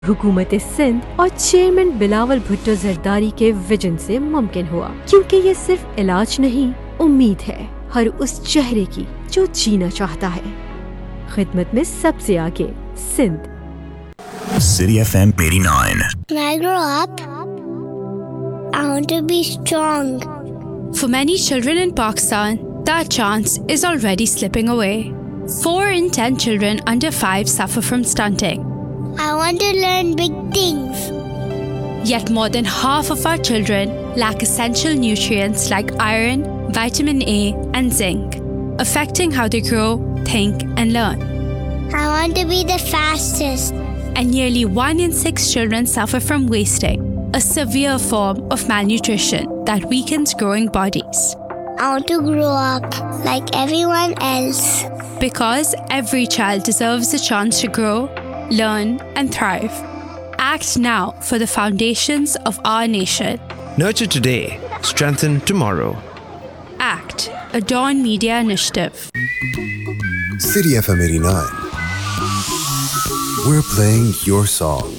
हुकूमत सिंध और चेयरमैन बिलावल भुट्टो जरदारी के विजन से मुमकिन हुआ, क्योंकि ये सिर्फ इलाज नहीं, उम्मीद है हर उस चेहरे की जो जीना चाहता है। खिदमत में सबसे आगे Sindh. City FM 89. When I grow up, I want to be strong. For many children in Pakistan, that chance is already slipping away. 4 in 10 children under 5 suffer from stunting. I want to learn big things. Yet more than half of our children lack essential nutrients like iron, vitamin A and zinc, affecting how they grow, think and learn. I want to be the fastest. And nearly 1 in 6 children suffer from wasting, a severe form of malnutrition that weakens growing bodies. I want to grow up like everyone else. Because every child deserves a chance to grow, learn and thrive. Act now for the foundations of our nation. Nurture today, strengthen tomorrow. ACT, a Dawn Media initiative. City FM 89. We're playing your song.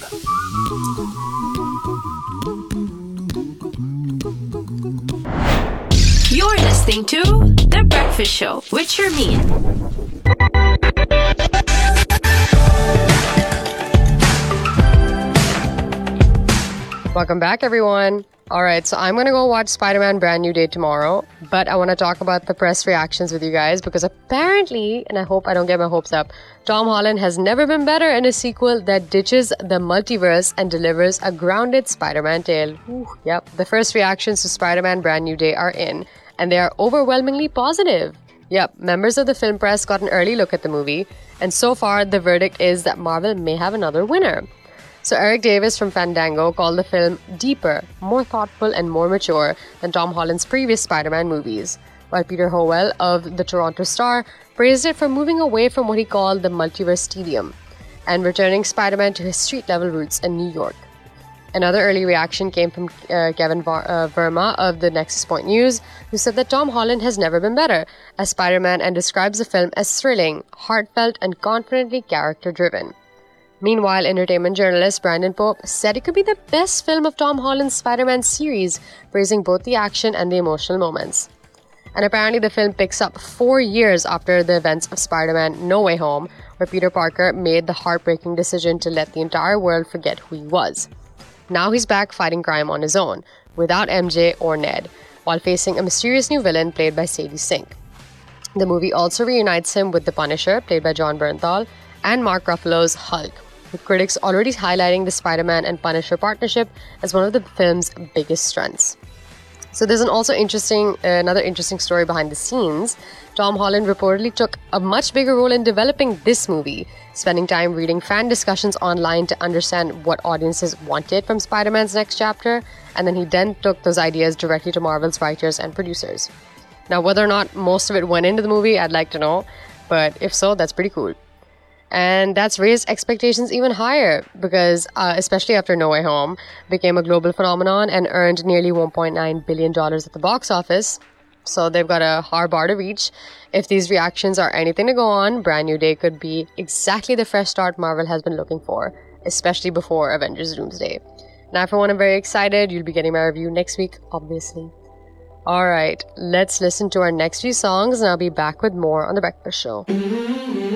You're listening to The Breakfast Show with Sharmeen. Welcome back, everyone. All right, so I'm going to go watch Spider-Man Brand New Day tomorrow, but I want to talk about the press reactions with you guys because apparently, and I hope I don't get my hopes up, Tom Holland has never been better in a sequel that ditches the multiverse and delivers a grounded Spider-Man tale. Yep, the first reactions to Spider-Man Brand New Day are in, and they are overwhelmingly positive. Yep, members of the film press got an early look at the movie, and so far the verdict is that Marvel may have another winner. So Eric Davis from Fandango called the film deeper, more thoughtful and more mature than Tom Holland's previous Spider-Man movies, while Peter Howell of the Toronto Star praised it for moving away from what he called the multiverse tedium and returning Spider-Man to his street-level roots in New York. Another early reaction came from Kevin Verma of the Nexus Point News, who said that Tom Holland has never been better as Spider-Man and describes the film as thrilling, heartfelt and confidently character-driven. Meanwhile, entertainment journalist Brandon Pope said it could be the best film of Tom Holland's Spider-Man series, praising both the action and the emotional moments. And apparently the film picks up 4 years after the events of Spider-Man No Way Home, where Peter Parker made the heartbreaking decision to let the entire world forget who he was. Now he's back fighting crime on his own, without MJ or Ned, while facing a mysterious new villain played by Sadie Sink. The movie also reunites him with the Punisher, played by Jon Bernthal, and Mark Ruffalo's Hulk, with critics already highlighting the Spider-Man and Punisher partnership as one of the film's biggest strengths. So there's another interesting story behind the scenes. Tom Holland reportedly took a much bigger role in developing this movie, spending time reading fan discussions online to understand what audiences wanted from Spider-Man's next chapter, and then he took those ideas directly to Marvel's writers and producers. Now, whether or not most of it went into the movie, I'd like to know, but if so, that's pretty cool. And that's raised expectations even higher because, especially after No Way Home, became a global phenomenon and earned nearly $1.9 billion at the box office. So they've got a hard bar to reach. If these reactions are anything to go on, Brand New Day could be exactly the fresh start Marvel has been looking for, especially before Avengers Doomsday. Now, for one, I'm very excited. You'll be getting my review next week, obviously. All right, let's listen to our next few songs and I'll be back with more on The Breakfast Show.